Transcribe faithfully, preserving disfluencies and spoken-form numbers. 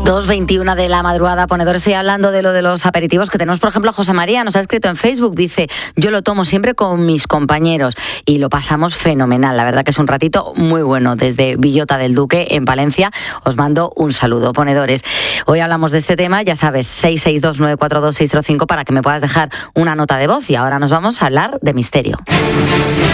dos veintiuno de la madrugada, ponedores. Estoy hablando de lo de los aperitivos que tenemos. Por ejemplo, José María nos ha escrito en Facebook, dice: yo lo tomo siempre con mis compañeros y lo pasamos fenomenal. La verdad que es un ratito muy bueno. Desde Villota del Duque, en Palencia, os mando un saludo, ponedores. Hoy hablamos de este tema, ya sabes, seis seis dos nueve cuatro dos seis cero cinco para que me puedas dejar una nota de voz. Y ahora nos vamos a hablar de misterio.